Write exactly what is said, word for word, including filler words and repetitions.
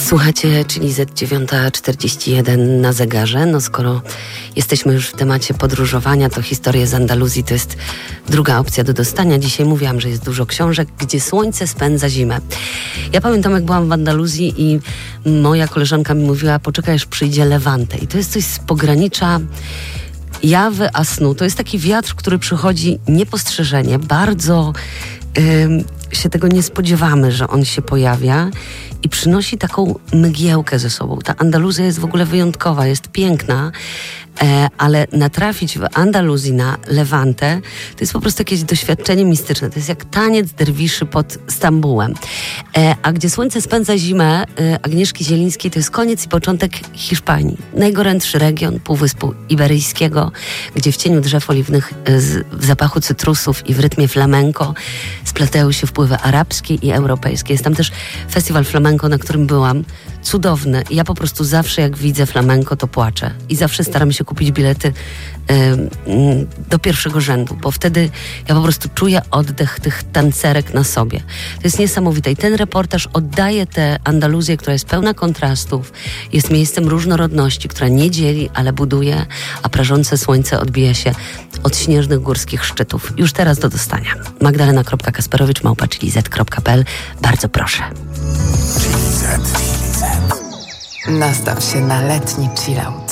Słuchacie, czyli Z dziewiąta czterdzieści jeden na zegarze. No skoro jesteśmy już w temacie podróżowania, to historie z Andaluzji to jest druga opcja do dostania. Dzisiaj mówiłam, że jest dużo książek, gdzie słońce spędza zimę. Ja pamiętam, jak byłam w Andaluzji i moja koleżanka mi mówiła, poczekaj, aż przyjdzie Levante. I to jest coś z pogranicza jawy a snu. To jest taki wiatr, który przychodzi niepostrzeżenie. Bardzo yy, się tego nie spodziewamy, że on się pojawia i przynosi taką mgiełkę ze sobą. Ta Andaluzja jest w ogóle wyjątkowa, jest piękna, e, ale natrafić w Andaluzji na Levante to jest po prostu jakieś doświadczenie mistyczne. To jest jak taniec derwiszy pod Stambułem. E, a gdzie słońce spędza zimę e, Agnieszki Zielińskiej, to jest koniec i początek Hiszpanii. Najgorętszy region Półwyspu Iberyjskiego, gdzie w cieniu drzew oliwnych, e, z, w zapachu cytrusów i w rytmie flamenco splatają się wpływy arabskie i europejskie. Jest tam też festiwal flamenco, na którym byłam. Cudowny. Ja po prostu zawsze, jak widzę flamenco, to płaczę. I zawsze staram się kupić bilety y, y, do pierwszego rzędu, bo wtedy ja po prostu czuję oddech tych tancerek na sobie. To jest niesamowite. I ten reportaż oddaje tę Andaluzję, która jest pełna kontrastów, jest miejscem różnorodności, która nie dzieli, ale buduje, a prażące słońce odbija się od śnieżnych górskich szczytów. Już teraz do dostania. Magdalena kropka kasperowicz małpa chili zet kropka pe el. Bardzo proszę. Nastaw się na letni chillout.